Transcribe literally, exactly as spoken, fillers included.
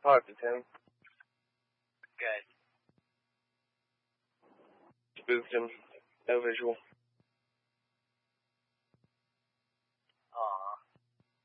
Talk to Tim. Good. Spooked him. No visual.